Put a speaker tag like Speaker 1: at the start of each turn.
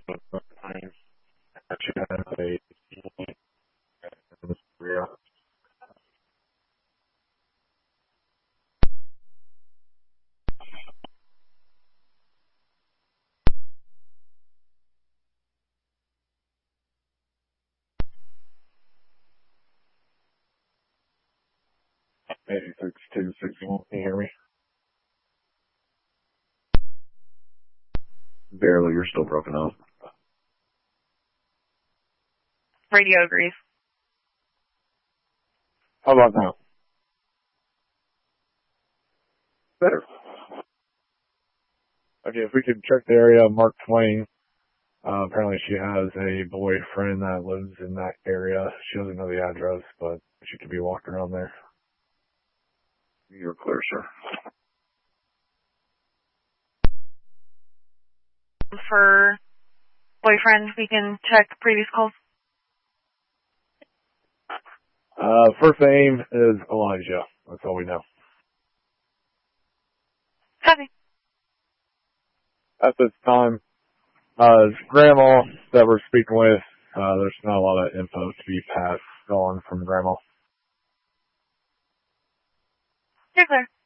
Speaker 1: She has a real. Maybe 6261. Can you hear me? Barely. You're still broken up.
Speaker 2: Radio agrees.
Speaker 1: How about now? Better. Okay, if we could check the area, Mark Twain. Apparently she has a boyfriend that lives in that area. She doesn't know the address, but she could be walking around there. You're clear, sir.
Speaker 2: For boyfriend, we can check previous calls.
Speaker 1: First name is Elijah. That's all we know.
Speaker 2: Copy.
Speaker 1: At this time, grandma that we're speaking with, there's not a lot of info to be passed on from grandma.
Speaker 2: You're clear.